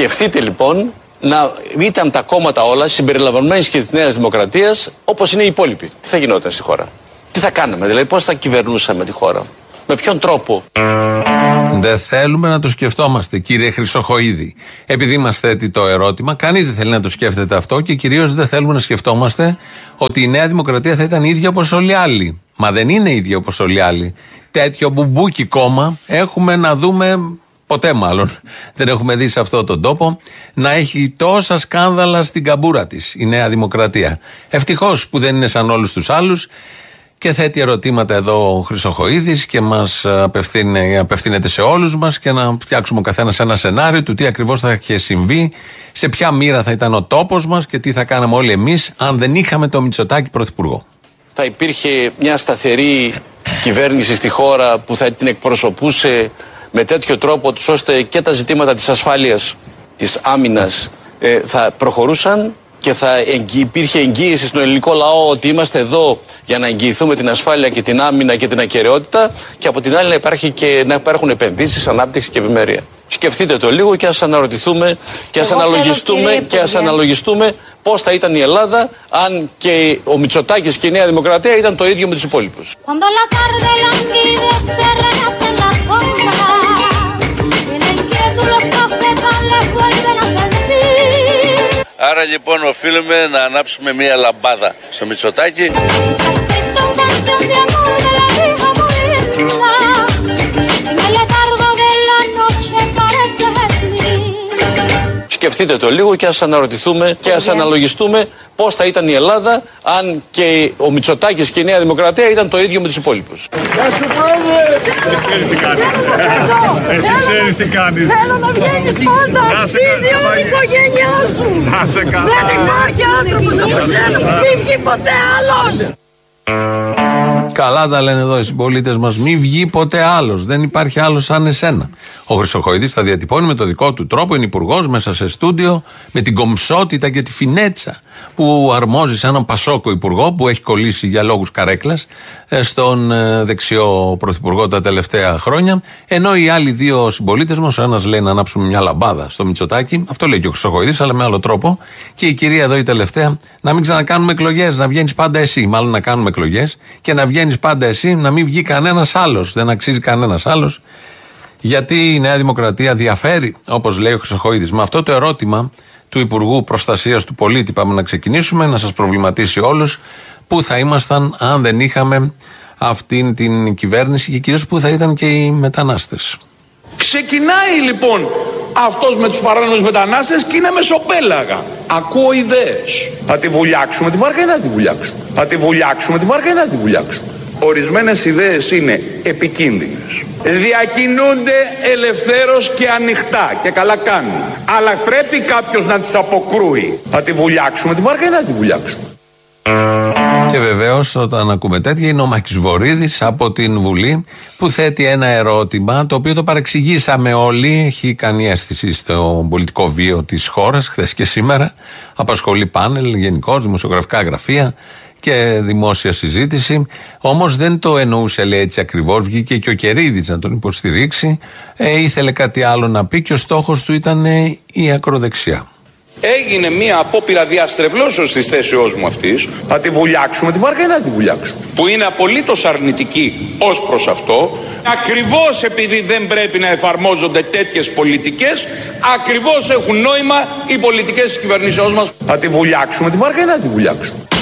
Σκεφτείτε λοιπόν να ήταν τα κόμματα όλα συμπεριλαμβανομένης και της Νέας Δημοκρατίας όπως είναι οι υπόλοιποι. Τι θα γινόταν στη χώρα? Τι θα κάναμε, δηλαδή πώς θα κυβερνούσαμε τη χώρα? Με ποιον τρόπο? Δεν θέλουμε να το σκεφτόμαστε, κύριε Χρυσοχοΐδη. Επειδή μας θέτει το ερώτημα, κανείς δεν θέλει να το σκέφτεται αυτό και κυρίως δεν θέλουμε να σκεφτόμαστε ότι η Νέα Δημοκρατία θα ήταν ίδια όπως όλοι οι άλλοι. Μα δεν είναι ίδια όπως όλοι οι άλλοι. Τέτοιο μπουμπούκι κόμμα έχουμε να δούμε, ποτέ μάλλον δεν έχουμε δει σε αυτόν τον τόπο, να έχει τόσα σκάνδαλα στην καμπούρα της η Νέα Δημοκρατία. Ευτυχώς που δεν είναι σαν όλους τους άλλους. Και θέτει ερωτήματα εδώ ο Χρυσοχοΐδης και μας απευθύνεται σε όλους μας και να φτιάξουμε ο καθένας ένα σενάριο του τι ακριβώς θα είχε συμβεί, σε ποια μοίρα θα ήταν ο τόπος μας και τι θα κάναμε όλοι εμείς αν δεν είχαμε το Μητσοτάκη πρωθυπουργό. Θα υπήρχε μια σταθερή κυβέρνηση στη χώρα που θα την εκπροσωπούσε με τέτοιο τρόπο ώστε και τα ζητήματα της ασφάλειας, της άμυνας θα προχωρούσαν και θα υπήρχε εγγύηση στον ελληνικό λαό ότι είμαστε εδώ για να εγγυηθούμε την ασφάλεια και την άμυνα και την ακεραιότητα, και από την άλλη να υπάρχουν επενδύσεις, ανάπτυξη και ευημερία. Σκεφτείτε το λίγο και ας αναρωτηθούμε και ας αναλογιστούμε πώς θα ήταν η Ελλάδα αν και ο Μητσοτάκης και η Νέα Δημοκρατία ήταν το ίδιο με τους υπόλοιπους. Άρα λοιπόν οφείλουμε να ανάψουμε μία λαμπάδα στο Μητσοτάκη. Σκεφτείτε το λίγο και ας αναρωτηθούμε και ας αναλογιστούμε πώς θα ήταν η Ελλάδα αν και ο Μητσοτάκης και η Νέα Δημοκρατία ήταν το ίδιο με τους υπόλοιπους. Γεια σου πρόεδρε! Εσύ ξέρεις τι κάνεις. Θέλω να βγαίνεις πάντα, αξίζει όλη η οικογένειά σου. Δεν υπάρχει άνθρωπος από σένα, μην βγει ποτέ άλλος. Καλά τα λένε εδώ οι συμπολίτες μας. Μη βγει ποτέ άλλος. Δεν υπάρχει άλλος σαν εσένα. Ο Χρυσοχοΐδης τα διατυπώνει με το δικό του τρόπο. Είναι υπουργός μέσα σε στούντιο, με την κομψότητα και τη φινέτσα που αρμόζει σε έναν πασόκο υπουργό που έχει κολλήσει για λόγους καρέκλας στον δεξιό πρωθυπουργό τα τελευταία χρόνια. Ενώ οι άλλοι δύο συμπολίτες μας, ο ένας λέει να ανάψουμε μια λαμπάδα στο Μητσοτάκη, αυτό λέει και ο Χρυσοχοΐδης, αλλά με άλλο τρόπο. Και η κυρία εδώ η τελευταία, να μην ξανακάνουμε εκλογές, να βγαίνεις πάντα εσύ. Μάλλον να κάνουμε εκλογές και να βγαίνεις πάντα εσύ, να μην βγει κανένας άλλος. Δεν αξίζει κανένας άλλος. Γιατί η Νέα Δημοκρατία διαφέρει, όπως λέει ο Χρυσοχοΐδης. Με αυτό το ερώτημα του Υπουργού Προστασίας του Πολίτη πάμε να ξεκινήσουμε, να σας προβληματίσει όλους πού θα ήμασταν αν δεν είχαμε αυτήν την κυβέρνηση και κυρίως πού θα ήταν και οι μετανάστες. Ξεκινάει λοιπόν αυτός με τους παράνομους μετανάστες και είναι μεσοπέλαγα. Ακούω ιδέες. Θα τη βουλιάξουμε τη βάρκα ή θα τη βουλιάξουμε. Θα τη βουλιάξουμε τη βάρκα ή θα τη βουλιάξουμε. Ορισμένες ιδέες είναι επικίνδυνες. Διακινούνται ελευθέρως και ανοιχτά και καλά κάνουν. Αλλά πρέπει κάποιος να τις αποκρούει. Θα τη βουλιάξουμε τη βάρκα ή θα τη βουλιάξουμε. Και βεβαίως όταν ακούμε τέτοια είναι ο Μάκης Βορίδης από την Βουλή που θέτει ένα ερώτημα το οποίο το παρεξηγήσαμε όλοι. Έχει κάνει αίσθηση στο πολιτικό βίο της χώρας χθες και σήμερα. Απασχολεί πάνελ γενικώς, δημοσιογραφικά γραφεία και δημόσια συζήτηση. Όμως δεν το εννοούσε, λέει, έτσι ακριβώς. Βγήκε και ο Κερίδης να τον υποστηρίξει. Ήθελε κάτι άλλο να πει και ο στόχος του ήταν η ακροδεξιά. Έγινε μία απόπειρα διαστρεβλώσεως της θέσεώς μου αυτής. Θα τη βουλιάξουμε τη βάρκα ή θα τη βουλιάξουμε. Που είναι απολύτως αρνητική ως προς αυτό. Ακριβώς επειδή δεν πρέπει να εφαρμόζονται τέτοιες πολιτικές, ακριβώς έχουν νόημα οι πολιτικές της κυβερνήσεώς μας. Θα τη βουλιάξουμε τη βάρκα ή θα τη βουλιάξουμε.